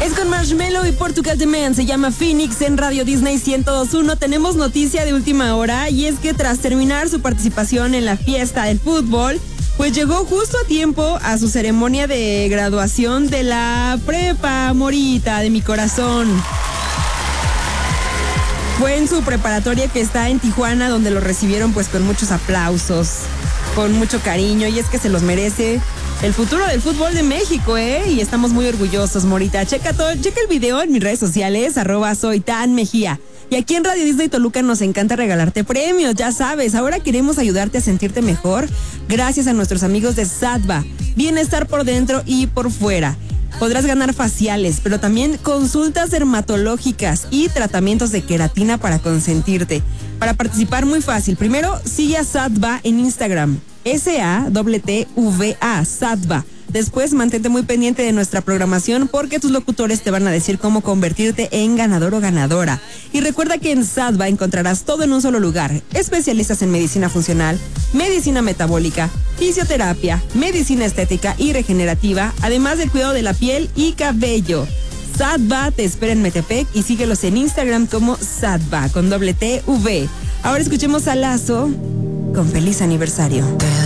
Es con Marshmello y Portugal The Man, se llama Phoenix en Radio Disney 102.1. Tenemos noticia de última hora y es que tras terminar su participación en la fiesta del fútbol, pues llegó justo a tiempo a su ceremonia de graduación de la prepa, Morita de mi corazón. Fue en su preparatoria que está en Tijuana, donde lo recibieron pues con muchos aplausos, con mucho cariño, y es que se los merece el futuro del fútbol de México, y estamos muy orgullosos, Morita. Checa el video en mis redes sociales, @soytanmejía. Y aquí en Radio Disney Toluca nos encanta regalarte premios, ya sabes. Ahora queremos ayudarte a sentirte mejor gracias a nuestros amigos de Sadva. Bienestar por dentro y por fuera. Podrás ganar faciales, pero también consultas dermatológicas y tratamientos de queratina para consentirte. Para participar, muy fácil. Primero, sigue a Sadva en Instagram. SATTVA, Sadva. Después, mantente muy pendiente de nuestra programación porque tus locutores te van a decir cómo convertirte en ganador o ganadora. Y recuerda que en Sadva encontrarás todo en un solo lugar. Especialistas en medicina funcional, medicina metabólica, fisioterapia, medicina estética y regenerativa, además del cuidado de la piel y cabello. Sadva te espera en Metepec y síguelos en Instagram como Sadva con doble TV. Ahora escuchemos a Lazo con Feliz Aniversario.